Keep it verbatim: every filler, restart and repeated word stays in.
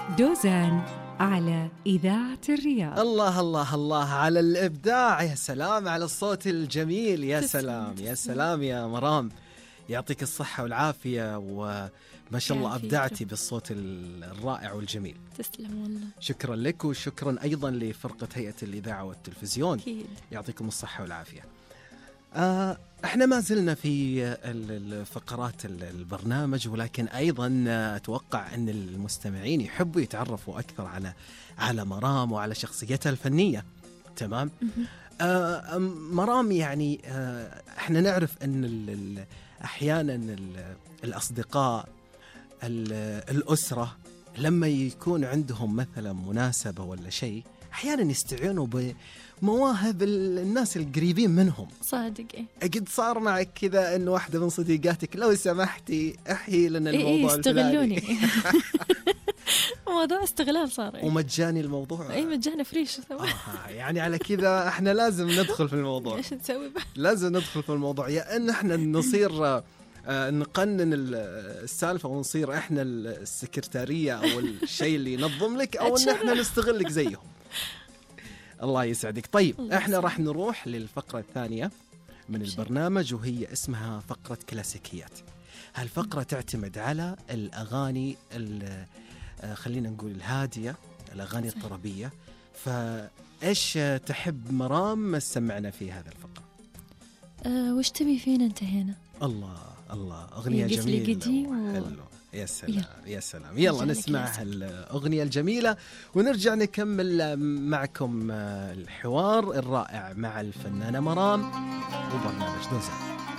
دوزان على إذاعة الرياض. الله الله الله على الإبداع، يا سلام على الصوت الجميل، يا سلام يا سلام يا مرام، يعطيك الصحة والعافية، وما شاء الله أبدعتي بالصوت الرائع والجميل. تسلم والله. شكرا لك، وشكرا أيضا لفرقة هيئة الإذاعة والتلفزيون. أكيد. يعطيكم الصحة والعافية. آه احنا ما زلنا في الفقرات البرنامج، ولكن ايضا اتوقع ان المستمعين يحبوا يتعرفوا اكثر على على مرام وعلى شخصيتها الفنية. تمام. آه مرام يعني آه احنا نعرف ان ال ال احيانا ال الاصدقاء الاسرة لما يكون عندهم مثلا مناسبة ولا شيء احيانا يستعينوا بمواهب الناس القريبين منهم. صادق. ايه قد صار معك كذا ان واحدة من صديقاتك لو سمحتي احيي لنا الموضوع إيه الفلاني؟ موضوع استغلال صار. إيه؟ ومجاني الموضوع. اي مجاني فريش. آه يعني على كذا احنا لازم ندخل في الموضوع. ايش نسوي بقى؟ لازم ندخل في الموضوع، يا ان احنا نصير آه نقنن السالفة ونصير احنا السكرتارية او الشيء اللي ينظم لك، او ان احنا نستغلك زيهم. الله يسعدك. طيب الله احنا راح نروح للفقرة الثانية من البرنامج، وهي اسمها فقرة كلاسيكيات. هالفقرة تعتمد على الأغاني خلينا نقول الهادية، الأغاني الطربية. فإيش تحب مرام سمعنا في هذا الفقرة؟ أه وش تبي فينا انتهينا؟ الله الله أغنية جميلة وحلوة. يا سلام يا سلام. يلا نسمع الأغنية الجميلة ونرجع نكمل معكم الحوار الرائع مع الفنانة مرام وبرنامج دوزان.